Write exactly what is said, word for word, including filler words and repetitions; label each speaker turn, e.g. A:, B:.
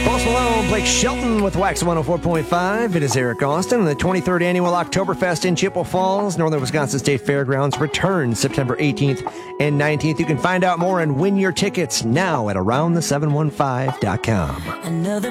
A: Post Malone, Blake Shelton with Wax one oh four point five. It is Eric Austin. And the twenty-third Annual Oktoberfest in Chippewa Falls, Northern Wisconsin State Fairgrounds, returns September eighteenth and nineteenth. You can find out more and win your tickets now at around the seven one five dot com.
B: Another